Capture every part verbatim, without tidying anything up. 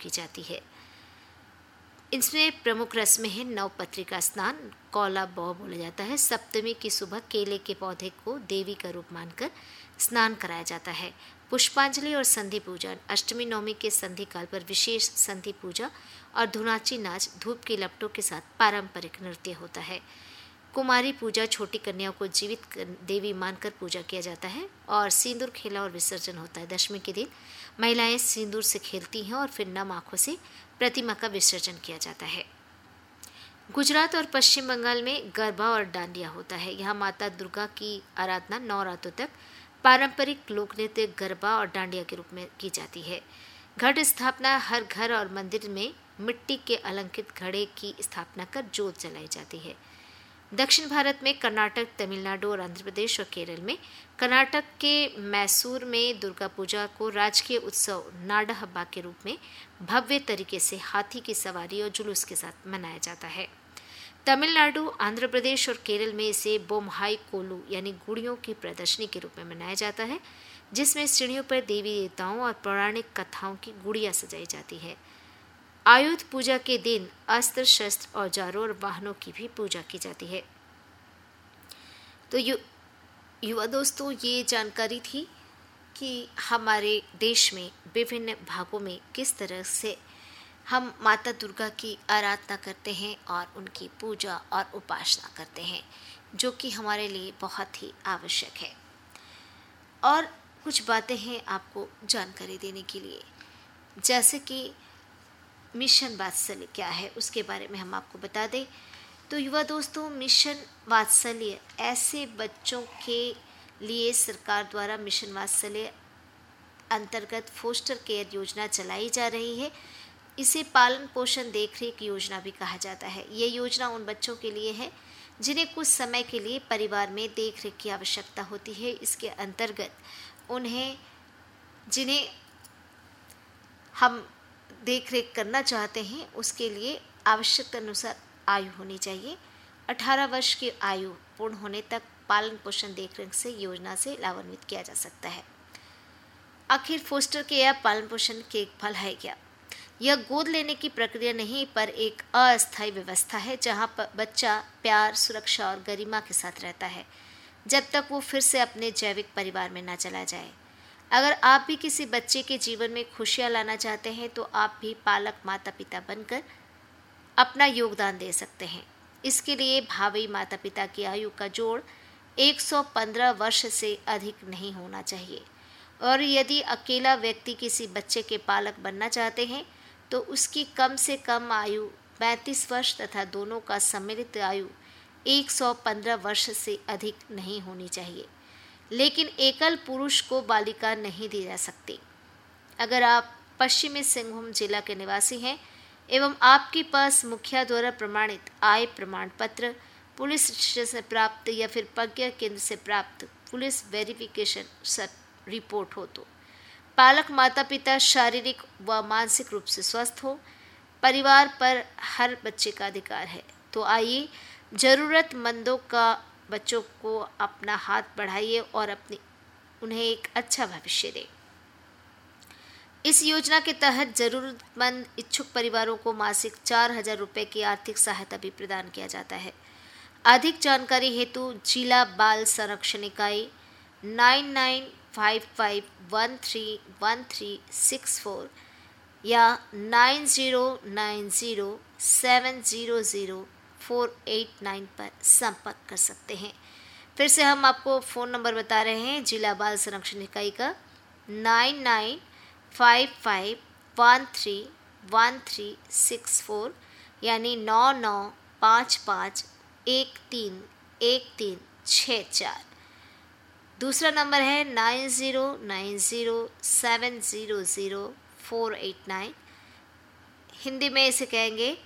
की जाती है। इसमें प्रमुख रस्में हैं नवपत्री का स्नान, कौला बौ बोला जाता है। सप्तमी की सुबह केले के पौधे को देवी का रूप मानकर स्नान कराया जाता है। पुष्पांजलि और संधि पूजन, अष्टमी नवमी के संधि काल पर विशेष संधि पूजा और धुनाची नाच, धूप की लपटों के साथ पारंपरिक नृत्य होता है। कुमारी पूजा, छोटी कन्याओं को जीवित देवी मानकर पूजा किया जाता है और सिंदूर खेला और विसर्जन होता है। दशमी के दिन महिलाएं सिंदूर से खेलती हैं और फिर नम आंखों से प्रतिमा का विसर्जन किया जाता है। गुजरात और पश्चिम बंगाल में गरबा और डांडिया होता है। यहाँ माता दुर्गा की आराधना नौ रातों तक पारंपरिक लोक नृत्य गरबा और डांडिया के रूप में की जाती है। घट स्थापना, हर घर और मंदिर में मिट्टी के अलंकृत घड़े की स्थापना कर जोत जलाई जाती है। दक्षिण भारत में कर्नाटक, तमिलनाडु और आंध्र प्रदेश और केरल में, कर्नाटक के मैसूर में दुर्गा पूजा को राजकीय उत्सव नाडा हब्बा के रूप में भव्य तरीके से हाथी की सवारी और जुलूस के साथ मनाया जाता है। तमिलनाडु, आंध्र प्रदेश और केरल में इसे बोमहाई कोलू यानी गुड़ियों की प्रदर्शनी के रूप में मनाया जाता है, जिसमें सीढ़ियों पर देवी देवताओं और पौराणिक कथाओं की गुड़िया सजाई जाती है। आयुध पूजा के दिन अस्त्र शस्त्र, औजारों और वाहनों की भी पूजा की जाती है। तो यु, युवा दोस्तों, ये जानकारी थी कि हमारे देश में विभिन्न भागों में किस तरह से हम माता दुर्गा की आराधना करते हैं और उनकी पूजा और उपासना करते हैं, जो कि हमारे लिए बहुत ही आवश्यक है। और कुछ बातें हैं आपको जानकारी देने के लिए, जैसे कि मिशन वात्सल्य क्या है उसके बारे में हम आपको बता दें। तो युवा दोस्तों, मिशन वात्सल्य ऐसे बच्चों के लिए सरकार द्वारा मिशन वात्सल्य अंतर्गत फोस्टर केयर योजना चलाई जा रही है। इसे पालन पोषण देखरेख योजना भी कहा जाता है। ये योजना उन बच्चों के लिए है जिन्हें कुछ समय के लिए परिवार में देखरेख की आवश्यकता होती है। इसके अंतर्गत उन्हें जिन्हें हम देख रेख करना चाहते हैं उसके लिए आवश्यकता अनुसार आयु होनी चाहिए। अठारह वर्ष की आयु पूर्ण होने तक पालन पोषण देख रेख से योजना से लाभान्वित किया जा सकता है। आखिर फोस्टर केयर पालन पोषण के फल है क्या? यह गोद लेने की प्रक्रिया नहीं, पर एक अस्थायी व्यवस्था है जहां पर बच्चा प्यार, सुरक्षा और गरिमा के साथ रहता है जब तक वो फिर से अपने जैविक परिवार में ना चला जाए। अगर आप भी किसी बच्चे के जीवन में खुशियां लाना चाहते हैं तो आप भी पालक माता पिता बनकर अपना योगदान दे सकते हैं। इसके लिए भावी माता पिता की आयु का जोड़ एक सौ पंद्रह वर्ष से अधिक नहीं होना चाहिए और यदि अकेला व्यक्ति किसी बच्चे के पालक बनना चाहते हैं तो उसकी कम से कम आयु पैंतीस वर्ष तथा दोनों का सम्मिलित आयु एक सौ पंद्रह वर्ष से अधिक नहीं होनी चाहिए। लेकिन एकल पुरुष को बालिका नहीं दी जा सकती। अगर आप पश्चिमी सिंहभूम जिला के निवासी हैं एवं आपके पास मुखिया द्वारा प्रमाणित आय प्रमाण पत्र, पुलिस स्टेशन से प्राप्त या फिर प्रज्ञा केंद्र से प्राप्त पुलिस वेरिफिकेशन रिपोर्ट हो, तो पालक माता पिता शारीरिक व मानसिक रूप से स्वस्थ हो, परिवार पर हर बच्चे का अधिकार है, तो आइए ज़रूरतमंदों का बच्चों को अपना हाथ बढ़ाइए और अपनी उन्हें एक अच्छा भविष्य दें। इस योजना के तहत ज़रूरतमंद इच्छुक परिवारों को मासिक चार हजार रुपये की आर्थिक सहायता भी प्रदान किया जाता है। अधिक जानकारी हेतु जिला बाल संरक्षण इकाई nine nine five five one three one three six four या nine zero nine zero seven zero zero four eight nine पर संपर्क कर सकते हैं। फिर से हम आपको फ़ोन नंबर बता रहे हैं जिला बाल संरक्षण इकाई का nine nine five five one three one three six four यानी नौ नौ पाँच पाँच एक तीन एक तीन छः चार। दूसरा नंबर है nine zero nine zero seven zero zero four eight nine. Hindi में इसे कहेंगे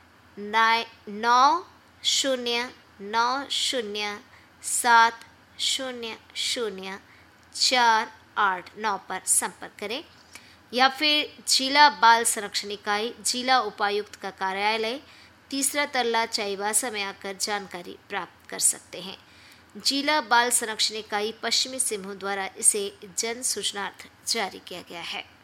नाइन नौ शून्य नौ शून्य सात शून्य शून्य चार आठ नौ पर संपर्क करें या फिर जिला बाल संरक्षण इकाई जिला उपायुक्त का कार्यालय तीसरा तल्ला चाईबासा में आकर जानकारी प्राप्त कर सकते हैं। जिला बाल संरक्षण इकाई पश्चिमी सिंहभूम द्वारा इसे जन सूचनार्थ जारी किया गया है।